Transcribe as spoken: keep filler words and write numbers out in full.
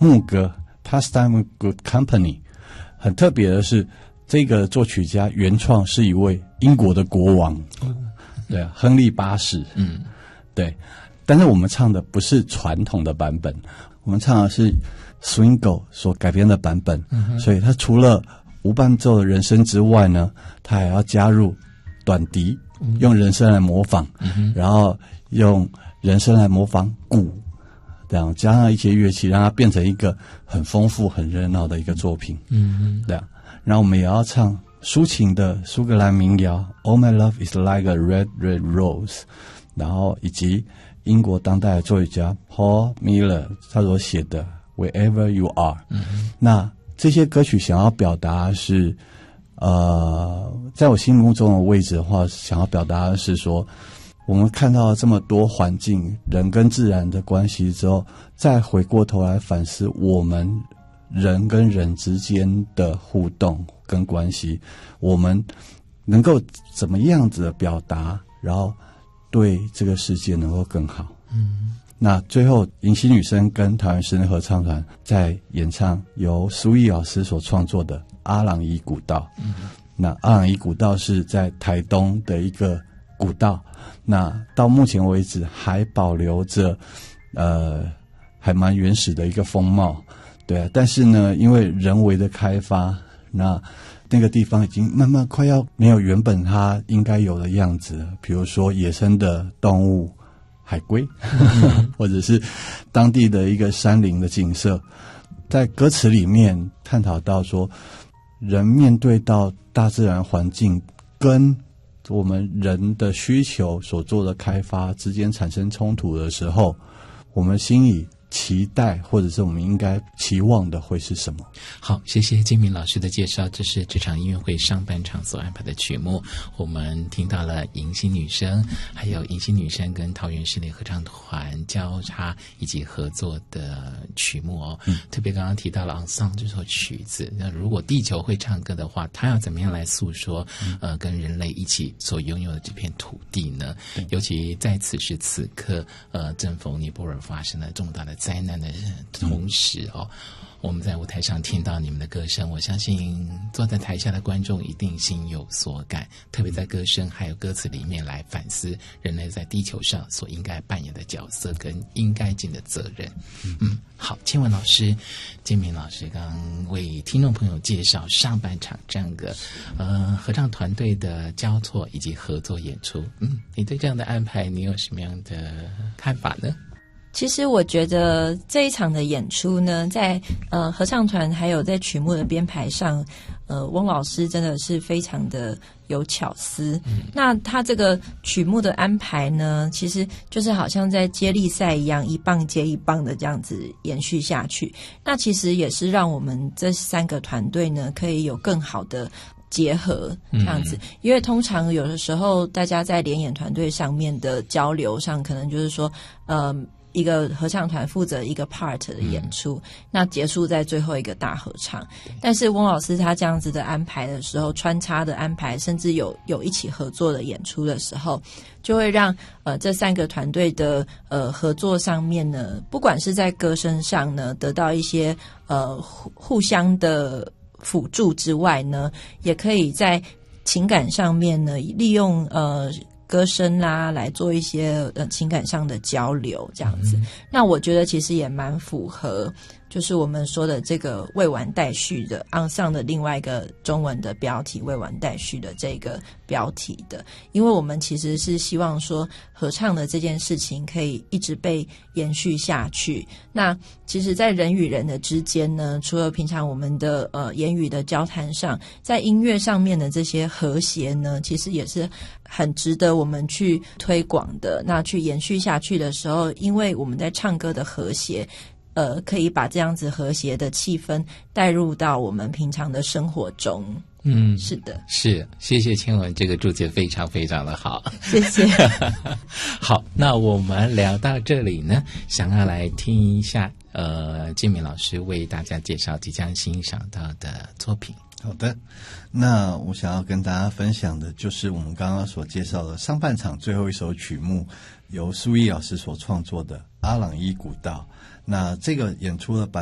牧歌 Pastime Good Company。很特别的是，这个作曲家原创是一位英国的国王，嗯、对啊，亨利八世。嗯，对。但是我们唱的不是传统的版本，我们唱的是 Swingle 所改编的版本。嗯、所以它除了无伴奏的人声之外呢，它还要加入短笛，嗯、用人声来模仿，嗯、然后用人声来模仿鼓，这样加上一些乐器，让它变成一个很丰富、很热闹的一个作品。嗯，对啊。然后我们也要唱抒情的苏格兰民谣 All My Love Is Like a Red Red Rose， 然后以及英国当代的作曲家 Paul Miller 他所写的 Wherever You Are。嗯、那这些歌曲想要表达的是呃，在我心目中的位置的话，想要表达的是说，我们看到了这么多环境人跟自然的关系之后，再回过头来反思我们人跟人之间的互动跟关系，我们能够怎么样子的表达，然后对这个世界能够更好。嗯，那最后迎曦女声跟台湾室内合唱团在演唱由苏毅老师所创作的阿朗伊古道。嗯，那阿朗伊古道是在台东的一个古道，那到目前为止还保留着呃还蛮原始的一个风貌。对啊，但是呢，因为人为的开发，那那个地方已经慢慢快要没有原本它应该有的样子了，比如说野生的动物海龟、嗯、或者是当地的一个山林的景色。在歌词里面探讨到说，人面对到大自然环境跟我们人的需求所做的开发之间产生冲突的时候，我们心里期待或者是我们应该期望的会是什么？ 好，谢谢金明老师的介绍。这是这场音乐会上半场所安排的曲目，我们听到了迎曦女声，还有迎曦女声跟桃园市立合唱团交叉以及合作的曲目哦。嗯、特别刚刚提到了 Ensemble 这首曲子，那如果地球会唱歌的话，它要怎么样来诉说、嗯、呃跟人类一起所拥有的这片土地呢？尤其在此时此刻，呃，正逢尼泊尔发生了重大的灾难的同时哦，我们在舞台上听到你们的歌声，我相信坐在台下的观众一定心有所感，特别在歌声还有歌词里面来反思人类在地球上所应该扮演的角色跟应该尽的责任。嗯，好，千文老师、金明老师刚刚为听众朋友介绍上半场这样个呃合唱团队的交错以及合作演出。嗯，你对这样的安排你有什么样的看法呢？ 其实我觉得这一场的演出呢，在呃合唱团还有在曲目的编排上，呃翁老师真的是非常的有巧思。嗯、那他这个曲目的安排呢，其实就是好像在接力赛一样，一棒接一棒的这样子延续下去。那其实也是让我们这三个团队呢，可以有更好的结合这样子，嗯、因为通常有的时候大家在联演团队上面的交流上，可能就是说，呃。一个合唱团负责一个 part 的演出，嗯、那结束在最后一个大合唱。但是翁老师他这样子的安排的时候，穿插的安排，甚至有有一起合作的演出的时候，就会让呃这三个团队的呃合作上面呢，不管是在歌声上呢，得到一些呃互互相的辅助之外呢，也可以在情感上面呢，利用呃。歌声啦，来做一些呃情感上的交流，这样子。嗯、那我觉得其实也蛮符合，就是我们说的这个未完待续的 Ensemble 的另外一个中文的标题，未完待续的这个标题的。因为我们其实是希望说，合唱的这件事情可以一直被延续下去。那其实，在人与人的之间呢，除了平常我们的呃言语的交谈上，在音乐上面的这些和谐呢，其实也是很值得我们去推广的。那去延续下去的时候，因为我们在唱歌的和谐，呃，可以把这样子和谐的气氛带入到我们平常的生活中。嗯，是的， 是，谢谢千文，这个注解非常非常的好， 谢谢。 好，那我们聊到这里呢，想要来听一下呃金明老师为大家介绍即将欣赏到的作品。 好的，那我想要跟大家分享的就是我们刚刚所介绍的上半场最后一首曲目，由苏毅老师所创作的《阿朗伊古道》。那这个演出的版